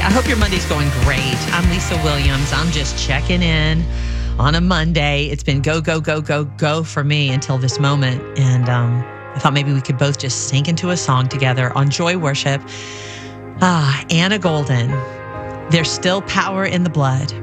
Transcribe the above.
I hope your Monday's going great. I'm Lisa Williams. I'm just checking in on a Monday. It's been go, go, go, go, go for me until this moment. And I thought maybe we could both just sink into a song together on Joy Worship. Anna Golden, There's Still Power in the Blood.